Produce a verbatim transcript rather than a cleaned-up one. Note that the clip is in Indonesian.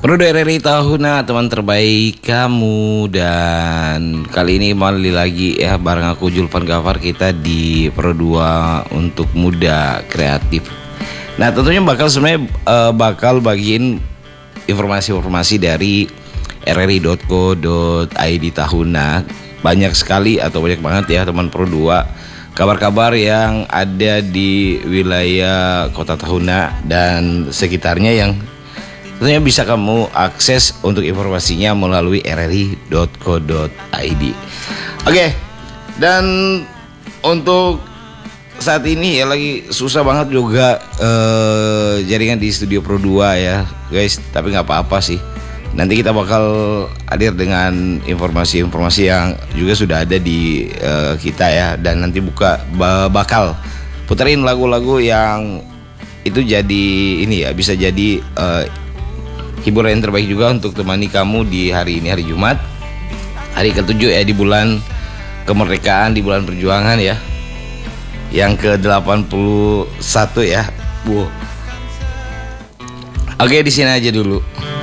Pro R R I Tahuna, teman terbaik kamu. Dan kali ini kembali lagi ya bareng aku Julvan Gafar, kita di Pro dua untuk muda kreatif. Nah tentunya bakal sebenarnya uh, bakal bagiin informasi-informasi dari r r i dot co dot i d Tahuna. Banyak sekali atau banyak banget ya teman Pro dua kabar-kabar yang ada di wilayah kota Tahuna dan sekitarnya yang tentunya bisa kamu akses untuk informasinya melalui r r i dot co dot i d. Oke, dan untuk saat ini ya lagi susah banget juga eh, jaringan di studio Pro dua ya guys. Tapi nggak apa-apa sih, nanti kita bakal hadir dengan informasi-informasi yang juga sudah ada di eh, kita ya. Dan nanti buka bakal puterin lagu-lagu yang itu jadi ini ya, bisa jadi eh, hiburan yang terbaik juga untuk temani kamu di hari ini, hari Jumat, hari ketujuh ya di bulan kemerdekaan, di bulan perjuangan ya, yang ke delapan puluh satu ya. Wow. Oke, di sini aja dulu.